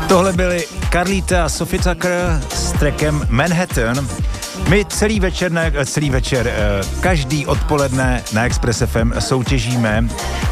Tohle byli Carlita a Sophie Tucker s trackem Manhattan. My celý večer, každý odpoledne na Express FM soutěžíme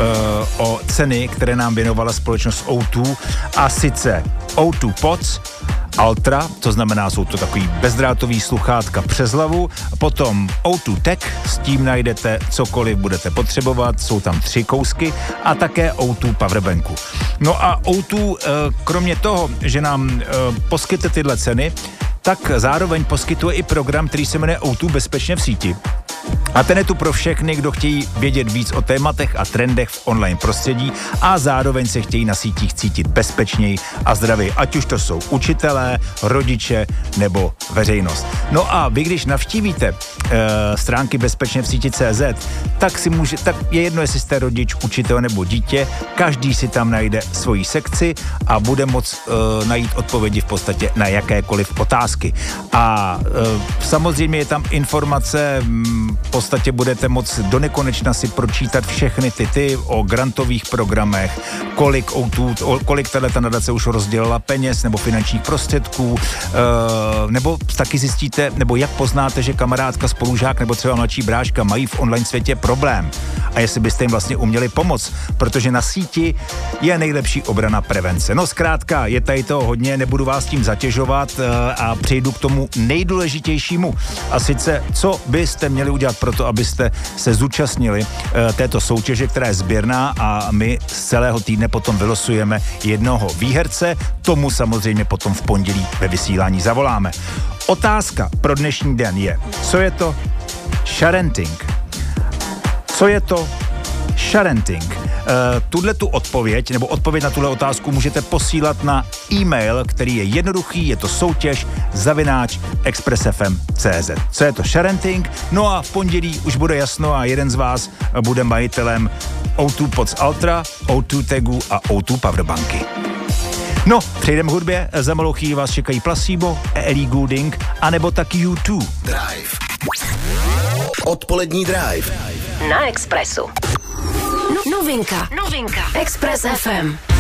o ceny, které nám věnovala společnost O2, a sice O2 Pods Ultra, to znamená, jsou to takový bezdrátový sluchátka přes hlavu, potom O2 Tech, s tím najdete cokoliv budete potřebovat, jsou tam 3 kousky, a také O2 Powerbanku. No a O2, kromě toho, že nám poskytne tyhle ceny, tak zároveň poskytuje i program, který se jmenuje O2 Bezpečně v síti. A ten je tu pro všechny, kdo chtějí vědět víc o tématech a trendech v online prostředí a zároveň se chtějí na sítích cítit bezpečněji a zdravěji, ať už to jsou učitelé, rodiče nebo veřejnost. No a vy, když navštívíte stránky bezpečně v síti.cz, tak je jedno, jestli jste rodič, učitel nebo dítě, každý si tam najde svoji sekci a bude moct najít odpovědi v podstatě na jakékoliv otázky. A samozřejmě je tam informace, v podstatě budete moct do nekonečna si pročítat všechny ty o grantových programech, kolik tato nadace už rozdělila peněz nebo finančních prostředků, nebo taky zjistíte, nebo jak poznáte, že kamarádka, spolužák nebo třeba mladší bráška mají v online světě problém a jestli byste jim vlastně uměli pomoct, protože na síti je nejlepší obrana prevence. No zkrátka, je tady toho hodně, nebudu vás tím zatěžovat a přejdu k tomu nejdůležitějšímu, a sice, co byste měli udělat pro to, abyste se zúčastnili této soutěže, která je sběrná, a my z celého týdne potom vylosujeme jednoho výherce. Tomu samozřejmě potom v pondělí ve vysílání zavoláme. Otázka pro dnešní den je, co je to sharenting? Co je to sharenting? Tuhletu odpověď, nebo odpověď na tuhle otázku můžete posílat na e-mail, který je jednoduchý, je to soutěž @expressfm.cz. Co je to sharenting? No a v pondělí už bude jasno a jeden z vás bude majitelem O2 Pods Ultra, O2 Tagu a O2 Powerbanky. No, přejdeme k hudbě, za malou chvíli vás čekají Placebo, Ellie Goulding, anebo taky U2. Drive. Odpolední Drive. Na Expressu. Novinka. Express FM.